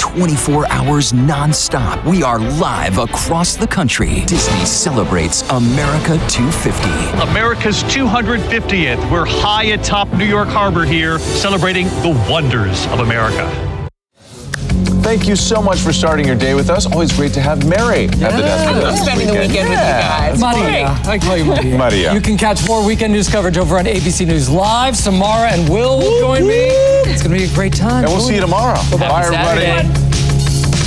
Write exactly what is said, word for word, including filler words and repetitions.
twenty-four hours non-stop. We are live across the country. Disney celebrates America two fifty. America's two hundred fiftieth. We're high atop New York Harbor here, celebrating the wonders of America. Thank you so much for starting your day with us. Always great to have Mary yeah. at the desk with us. Spending the weekend yeah. with you guys. Maria. I call you Maria. Maria. You can catch more weekend news coverage over on A B C News Live. Samara and Will will join me. It's going to be a great time. And we'll see you tomorrow. Bye, Bye everybody. Saturday.